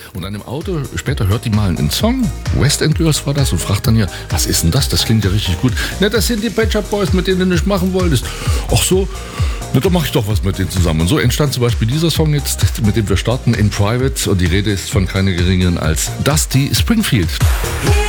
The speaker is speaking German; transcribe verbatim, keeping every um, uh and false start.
Und dann im Auto, später hört die mal einen Song, West End Girls war das, und fragt dann ja, was ist denn das? Das klingt ja richtig gut. Na, das sind die Pet Shop Boys, mit denen du nicht machen wolltest. Ach so, na, dann mache ich doch was mit denen zusammen. Und so entstand zum Beispiel dieser Song jetzt, mit dem wir starten, In Private. Und die Rede ist von keiner geringeren als Dusty Springfield.